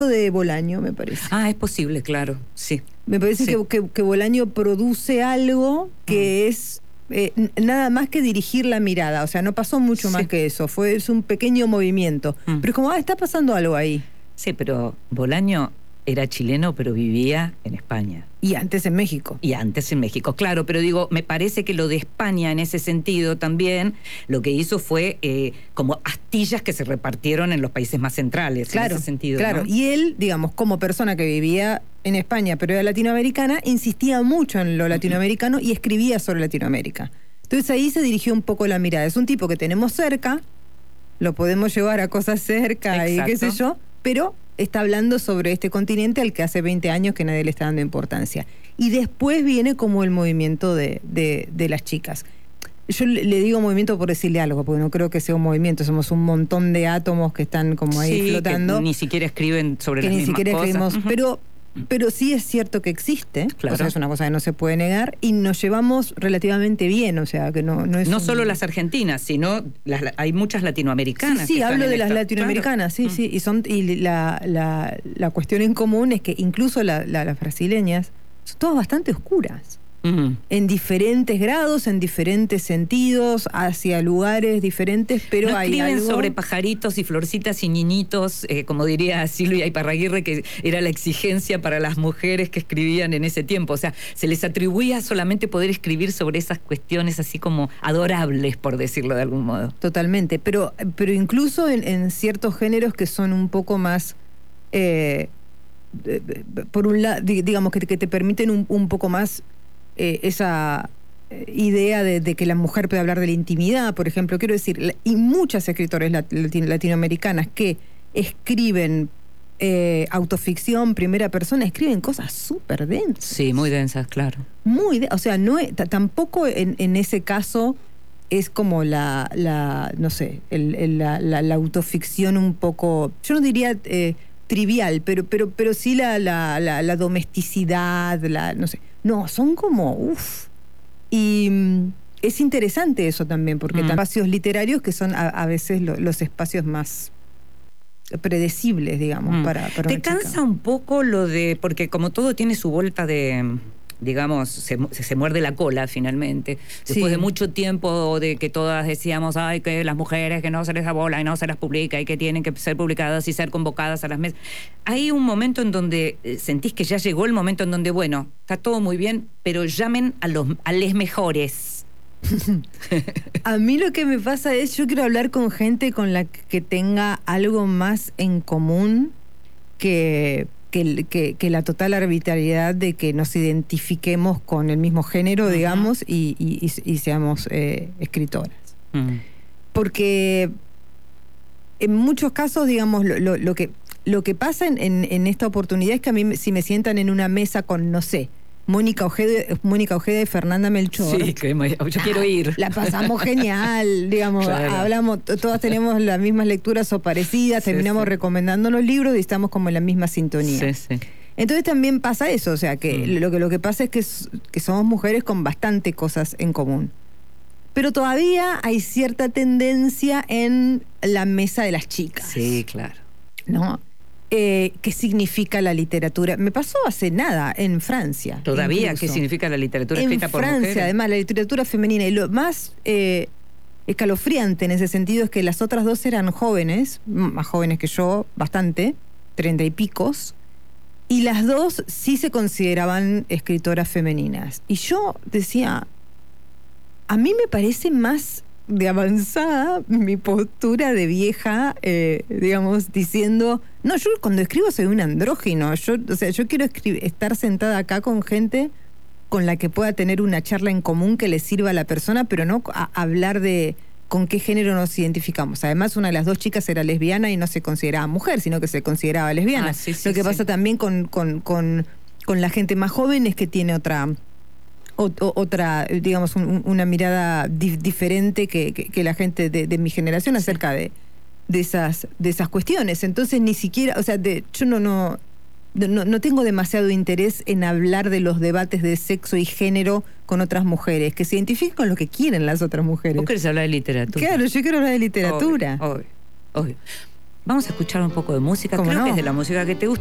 de Bolaño, me parece. Ah, es posible, claro, sí. Me parece Sí. que Bolaño produce algo que es nada más que dirigir la mirada. O sea, no pasó mucho más que eso. Es un pequeño movimiento. Pero es como, está pasando algo ahí. Sí, pero Bolaño era chileno, pero vivía en España. Y antes en México. Y antes en México, claro, pero digo, me parece que lo de España en ese sentido también, lo que hizo fue como astillas que se repartieron en los países más centrales, claro, en ese sentido. Claro, ¿no? Y él, digamos, como persona que vivía en España, pero era latinoamericana, insistía mucho en lo latinoamericano y escribía sobre Latinoamérica. Entonces ahí se dirigió un poco la mirada. Es un tipo que tenemos cerca, lo podemos llevar a cosas cerca. Exacto. Y qué sé yo, pero está hablando sobre este continente al que hace 20 años que nadie le está dando importancia. Y después viene como el movimiento de las chicas. Yo le digo movimiento por decirle algo, porque no creo que sea un movimiento, somos un montón de átomos que están como ahí flotando. Que ni siquiera escriben sobre las mismas cosas. Que ni siquiera escribimos, pero sí es cierto que existe, claro. O sea, es una cosa que no se puede negar, y nos llevamos relativamente bien, o sea, que no es... No solo las argentinas, sino hay muchas latinoamericanas. Sí, hablo de las latinoamericanas, claro. Sí. Y la cuestión en común es que incluso las brasileñas son todas bastante oscuras. En diferentes grados, en diferentes sentidos, hacia lugares diferentes, pero no hay escriben algo... sobre pajaritos y florcitas y niñitos, como diría Silvia Iparraguirre, que era la exigencia para las mujeres que escribían en ese tiempo. O sea, se les atribuía solamente poder escribir sobre esas cuestiones así como adorables, por decirlo de algún modo. Totalmente, pero incluso en ciertos géneros que son un poco más... por un lado, digamos, que te permiten un poco más... esa idea de que la mujer puede hablar de la intimidad, por ejemplo, quiero decir, y muchas escritoras latinoamericanas que escriben autoficción, primera persona, escriben cosas súper densas. Sí, muy densas, claro. O sea, tampoco en ese caso es como no sé, la autoficción un poco, yo no diría trivial, pero sí la domesticidad, no sé. No, son como, Y es interesante eso también, porque espacios literarios que son a veces los espacios más predecibles, digamos, para ¿Te cansa un poco lo de, porque como todo tiene su vuelta de... digamos, se muerde la cola finalmente. Después de mucho tiempo de que todas decíamos, ay, que las mujeres que no se les abola y no se las publica y que tienen que ser publicadas y ser convocadas a las mesas. Hay un momento en donde sentís que ya llegó el momento en donde, bueno, está todo muy bien, pero llamen a les mejores. A mí lo que me pasa es, yo quiero hablar con gente con la que tenga algo más en común que la total arbitrariedad de que nos identifiquemos con el mismo género, digamos, y seamos escritoras. Porque en muchos casos, digamos, lo que pasa en esta oportunidad es que a mí, si me sientan en una mesa con, no sé, Mónica Ojeda y Fernanda Melchor. Sí, yo quiero ir. La pasamos genial, digamos, claro. Hablamos, todas tenemos las mismas lecturas o parecidas, terminamos recomendándonos libros y estamos como en la misma sintonía. Sí. Entonces también pasa eso, o sea, que lo que pasa es que somos mujeres con bastante cosas en común. Pero todavía hay cierta tendencia en la mesa de las chicas. Sí, claro. ¿No? ¿Qué significa la literatura? Me pasó hace nada en Francia. ¿Todavía? ¿Qué significa la literatura escrita por mujeres? En Francia, además, la literatura femenina. Y lo más escalofriante en ese sentido es que las otras dos eran jóvenes, más jóvenes que yo, bastante, 30 y picos, y las dos sí se consideraban escritoras femeninas. Y yo decía, a mí me parece más de avanzada mi postura de vieja, digamos, diciendo, no, yo cuando escribo soy un andrógino, yo quiero estar sentada acá con gente con la que pueda tener una charla en común que le sirva a la persona, pero no a hablar de con qué género nos identificamos. Además, una de las dos chicas era lesbiana y no se consideraba mujer, sino que se consideraba lesbiana. Lo que pasa también con la gente más joven es que tiene otra, digamos, una mirada diferente que la gente de mi generación acerca de esas cuestiones. Entonces ni siquiera, o sea, yo no tengo demasiado interés en hablar de los debates de sexo y género con otras mujeres, que se identifiquen con lo que quieren las otras mujeres. ¿Vos querés hablar de literatura? Claro, yo quiero hablar de literatura. Obvio. Vamos a escuchar un poco de música. Creo que es de la música que te gusta.